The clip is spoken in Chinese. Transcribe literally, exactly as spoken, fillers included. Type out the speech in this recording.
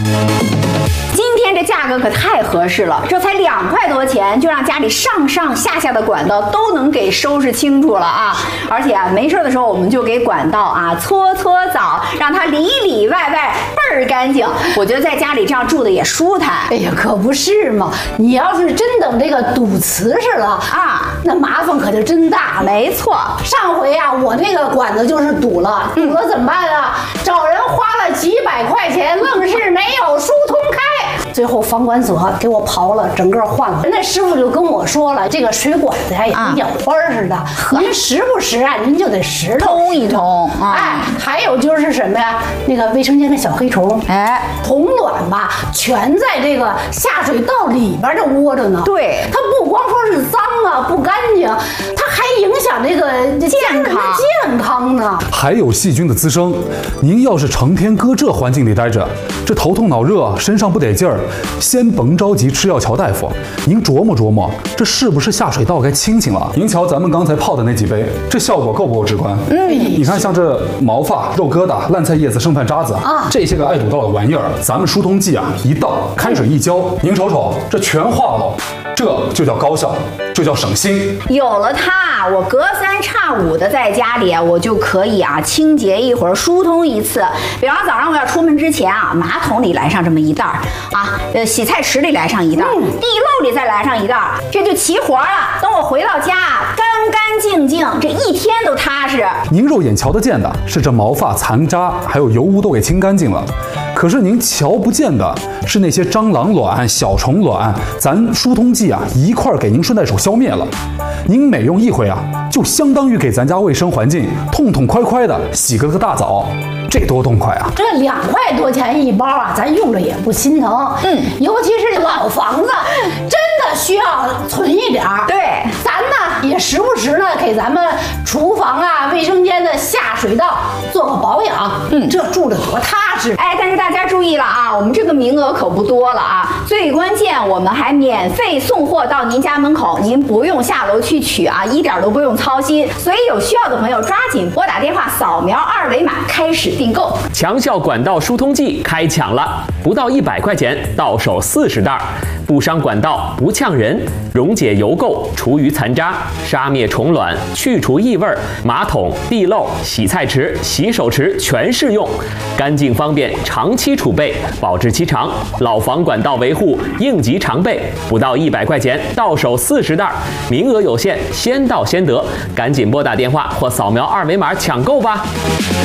今天这价格可太合适了，这才两块多钱，就让家里上上下下的管道都能给收拾清楚了啊！而且啊，没事的时候我们就给管道啊搓搓澡，让它里里外外倍儿干净。我觉得在家里这样住的也舒坦。 哎呀，可不是嘛！你要是真等这个堵瓷实了啊，那麻烦可就真大了。 没错， 上回啊，我那个管子就是堵了，堵了怎么办啊？找人花了几百块钱，愣是没有疏通开。最后房管所给我刨了，整个换了。那师傅就跟我说了，这个水管子呀也跟眼花似的，您时不时啊，您就得拾通一通。 哎，还有就是什么呀？那个卫生间的小黑虫，哎，虫卵吧，全在这个下水道里边这窝着呢。 对， 它不光说是脏啊，不干净，它还影响这个健康健康呢。 还有细菌的滋生，您要是成天搁这环境里待着，这头痛脑热，身上不得劲儿，先甭着急吃药瞧大夫，您琢磨琢磨，这是不是下水道该清清了？您瞧咱们刚才泡的那几杯，这效果够不够直观？嗯，你看像这毛发、肉疙瘩、烂菜叶子、剩饭渣子啊，这些个爱堵道的玩意儿，咱们疏通剂啊一倒，开水一浇，您瞅瞅，这全化了，这就叫高效，就叫省心。 有了它，我隔三差五的在家里啊，我就可以啊清洁一会儿，疏通一次。比方早上我要出门之前啊，马桶里来上这么一袋儿啊，呃，洗菜池里来上一袋儿，嗯、地漏里再来上一袋儿，这就齐活了。等我回到家，干干净净，这一天都踏实。 您肉眼瞧得见的是这毛发、残渣还有油污都给清干净了，可是您瞧不见的是那些蟑螂卵、小虫卵，咱疏通剂啊一块儿给您顺带手消灭了。您每用一回啊，就相当于给咱家卫生环境痛痛快快的洗个个大澡，这多痛快啊！ 这两块多钱一包啊，咱用着也不心疼。嗯，尤其是老房子，真的需要存一点儿。 对， 咱呢也时不时呢给咱们厨房啊、卫生间的下水道做个保养。嗯，这住着多踏实。 哎，但是大家注意了啊，我们这个名额可不多了啊。最关键，我们还免费送货到您家门口，您不用下楼去取啊，一点都不用操心。所以有需要的朋友抓紧拨打电话，扫描二维码开始订购。 强效管道疏通剂开抢了，不到一百块钱，到手四十袋，不伤管道，不呛人，溶解油垢，除余残渣，杀灭虫卵，去除异味，马桶、地漏、洗菜池、洗手池全适用，干净方便，长期储备，保质期长，老房管道维护应急常备，不到一百块钱，到手四十袋，名额有限，先到先得，赶紧拨打电话或扫描二维码抢购吧。